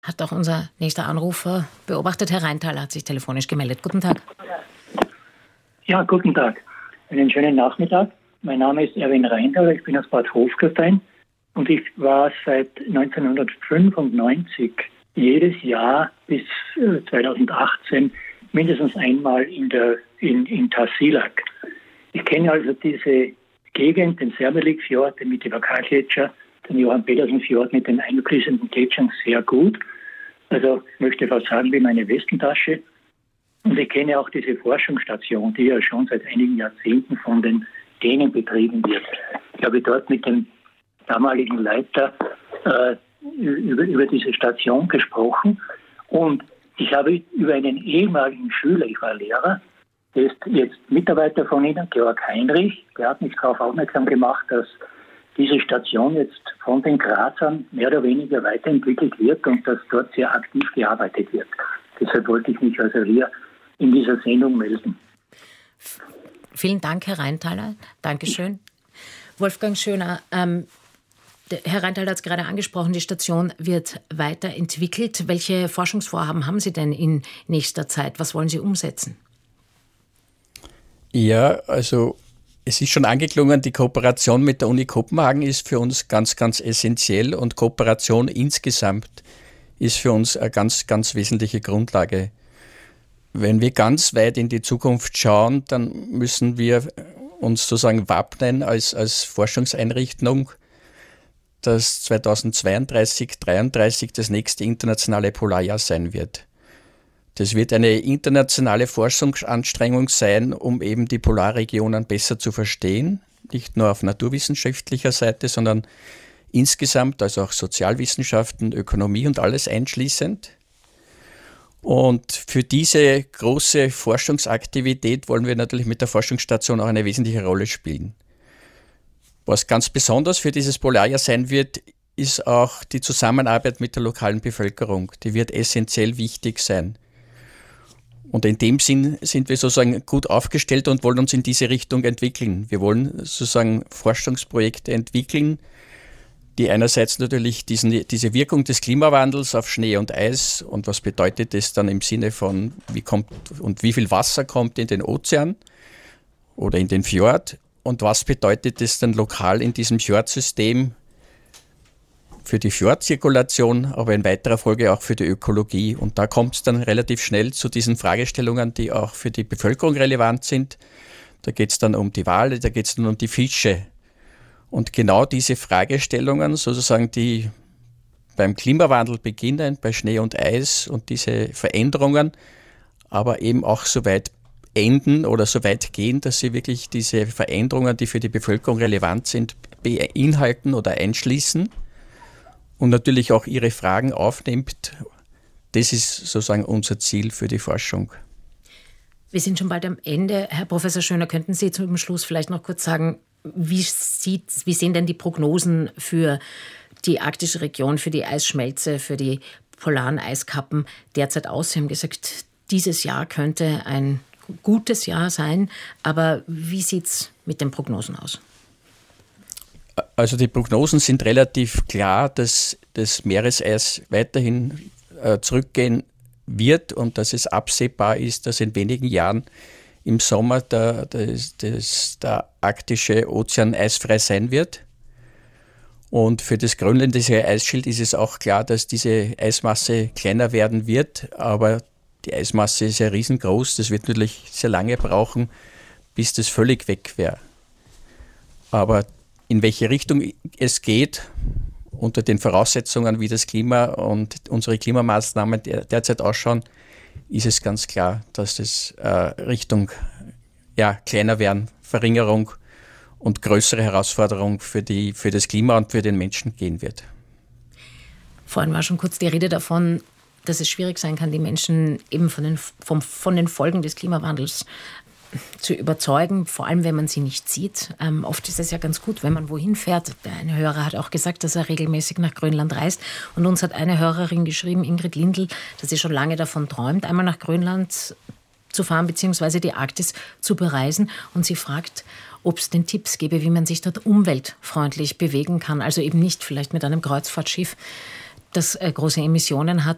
Hat auch unser nächster Anrufer beobachtet. Herr Rheintaler hat sich telefonisch gemeldet. Guten Tag. Ja, guten Tag. Einen schönen Nachmittag. Mein Name ist Erwin Rheintaler. Ich bin aus Bad Hofgastein und ich war seit 1995 jedes Jahr bis 2018 mindestens einmal in Tasiilaq. Ich kenne also diese Gegend, den Sermelik-Fjord, den Mittelwakar-Gletscher, den Johann-Pedersen-Fjord mit den einfließenden Gletschern sehr gut. Also ich möchte fast sagen wie meine Westentasche. Und ich kenne auch diese Forschungsstation, die ja schon seit einigen Jahrzehnten von den Dänen betrieben wird. Ich habe dort mit dem damaligen Leiter über diese Station gesprochen und ich habe über einen ehemaligen Schüler, ich war Lehrer, der ist jetzt Mitarbeiter von Ihnen, Georg Heinrich, der hat mich darauf aufmerksam gemacht, dass diese Station jetzt von den Grazern mehr oder weniger weiterentwickelt wird und dass dort sehr aktiv gearbeitet wird. Deshalb wollte ich mich also hier in dieser Sendung melden. Vielen Dank, Herr Rheintaler. Dankeschön. Wolfgang Schöner, Herr Rheintaler hat es gerade angesprochen, die Station wird weiterentwickelt. Welche Forschungsvorhaben haben Sie denn in nächster Zeit? Was wollen Sie umsetzen? Ja, also es ist schon angeklungen, die Kooperation mit der Uni Kopenhagen ist für uns ganz, ganz essentiell und Kooperation insgesamt ist für uns eine ganz, ganz wesentliche Grundlage. Wenn wir ganz weit in die Zukunft schauen, dann müssen wir uns sozusagen wappnen als Forschungseinrichtung, dass 2032, 2033 das nächste internationale Polarjahr sein wird. Das wird eine internationale Forschungsanstrengung sein, um eben die Polarregionen besser zu verstehen. Nicht nur auf naturwissenschaftlicher Seite, sondern insgesamt, also auch Sozialwissenschaften, Ökonomie und alles einschließend. Und für diese große Forschungsaktivität wollen wir natürlich mit der Forschungsstation auch eine wesentliche Rolle spielen. Was ganz besonders für dieses Polarjahr sein wird, ist auch die Zusammenarbeit mit der lokalen Bevölkerung. Die wird essentiell wichtig sein. Und in dem Sinn sind wir sozusagen gut aufgestellt und wollen uns in diese Richtung entwickeln. Wir wollen sozusagen Forschungsprojekte entwickeln, die einerseits natürlich diese Wirkung des Klimawandels auf Schnee und Eis und was bedeutet das dann im Sinne von, wie viel Wasser kommt in den Ozean oder in den Fjord und was bedeutet das dann lokal in diesem Fjordsystem für die Fjordzirkulation, aber in weiterer Folge auch für die Ökologie. Und da kommt es dann relativ schnell zu diesen Fragestellungen, die auch für die Bevölkerung relevant sind. Da geht es dann um die Wale, da geht es dann um die Fische. Und genau diese Fragestellungen, sozusagen, die beim Klimawandel beginnen, bei Schnee und Eis und diese Veränderungen, aber eben auch so weit enden oder so weit gehen, dass sie wirklich diese Veränderungen, die für die Bevölkerung relevant sind, beinhalten oder einschließen und natürlich auch ihre Fragen aufnimmt. Das ist sozusagen unser Ziel für die Forschung. Wir sind schon bald am Ende. Herr Professor Schöner, könnten Sie zum Schluss vielleicht noch kurz sagen, wie sehen denn die Prognosen für die arktische Region, für die Eisschmelze, für die polaren Eiskappen derzeit aus? Sie haben gesagt, dieses Jahr könnte ein gutes Jahr sein, aber wie sieht es mit den Prognosen aus? Also die Prognosen sind relativ klar, dass das Meereseis weiterhin zurückgehen wird und dass es absehbar ist, dass in wenigen Jahren im Sommer der arktische Ozean eisfrei sein wird. Und für das grönländische Eisschild ist es auch klar, dass diese Eismasse kleiner werden wird, aber die Eismasse ist ja riesengroß. Das wird natürlich sehr lange brauchen, bis das völlig weg wäre. Aber in welche Richtung es geht, unter den Voraussetzungen, wie das Klima und unsere Klimamaßnahmen derzeit ausschauen, ist es ganz klar, dass das Richtung kleiner werden, Verringerung und größere Herausforderung für das Klima und für den Menschen gehen wird. Vorhin war schon kurz die Rede davon, dass es schwierig sein kann, die Menschen eben von den Folgen des Klimawandels zu überzeugen, vor allem wenn man sie nicht sieht. Oft ist es ja ganz gut, wenn man wohin fährt. Der eine Hörer hat auch gesagt, dass er regelmäßig nach Grönland reist. Und uns hat eine Hörerin geschrieben, Ingrid Lindl, dass sie schon lange davon träumt, einmal nach Grönland zu fahren bzw. die Arktis zu bereisen. Und sie fragt, ob es denn Tipps gäbe, wie man sich dort umweltfreundlich bewegen kann. Also eben nicht vielleicht mit einem Kreuzfahrtschiff, das große Emissionen hat,